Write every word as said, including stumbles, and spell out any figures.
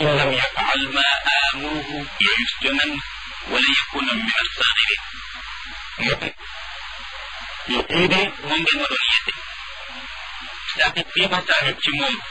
in lam yafal ma amuruhu la yusjanan wala yakuna min as-sagirin lii de moom ngeen ma doon yedde saaxib bii ma saaxib ci moom